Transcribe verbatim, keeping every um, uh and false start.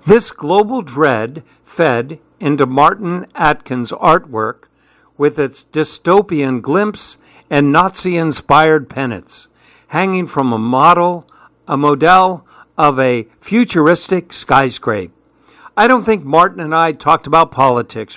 This global dread fed into Martin Atkins' artwork with its dystopian glimpse and Nazi-inspired pennants, hanging from a model, a model of a futuristic skyscraper. I don't think Martin and I talked about politics